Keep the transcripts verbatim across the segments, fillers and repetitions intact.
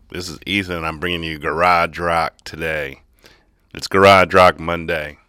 This is Ethan. I'm bringing you Garage Rock today. It's Garage Rock Monday.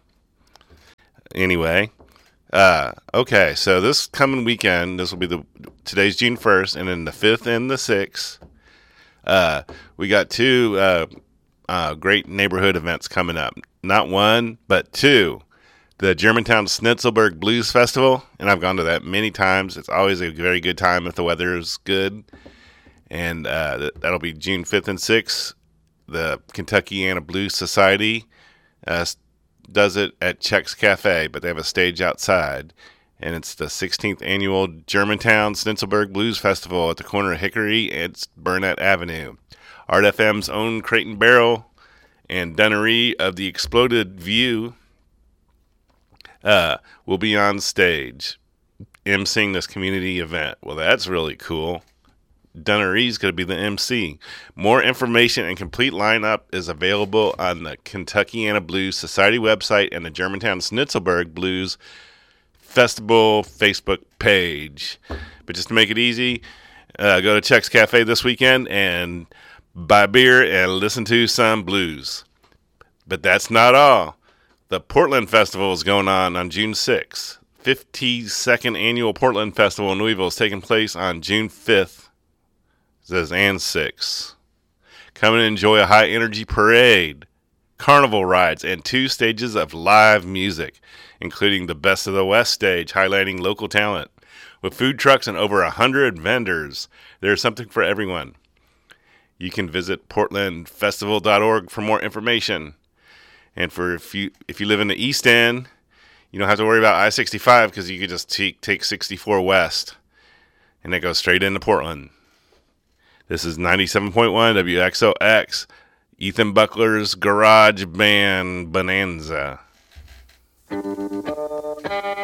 Anyway, uh, okay, so this coming weekend, this will be the today's June first, and then the fifth and the sixth, uh, we got two uh, uh, great neighborhood events coming up. Not one, but two. The Germantown Snitzelberg Blues Festival, and I've gone to that many times. It's always a very good time if the weather is good. And uh, that'll be June fifth and sixth. The Kentuckiana Blues Society uh, does it at Check's Cafe, but they have a stage outside. And it's the sixteenth annual Germantown Snitzelberg Blues Festival at the corner of Hickory and Burnett Avenue. Art F M's own Crate and Barrel and Dunnery of the Exploded View uh, will be on stage emceeing this community event. Well, that's really cool. Dunnery's going to be the M C. More information and complete lineup is available on the Kentuckiana Blues Society website and the Germantown Snitzelberg Blues Festival Facebook page. But just to make it easy, uh, go to Check's Cafe this weekend and buy beer and listen to some blues. But that's not all. The Portland Festival is going on on June sixth. fifty-second Annual Portland Festival in Louisville is taking place on June fifth. Says and six. Come and enjoy a high energy parade, carnival rides, and two stages of live music, including the Best of the West stage highlighting local talent. With food trucks and over a hundred vendors, there's something for everyone. You can visit portland festival dot org for more information. And for if you if you live in the East End, you don't have to worry about I sixty-five because you can just take take sixty-four West, and it goes straight into Portland. This is ninety-seven point one W X O X, Ethan Buckler's Garage Band Bonanza.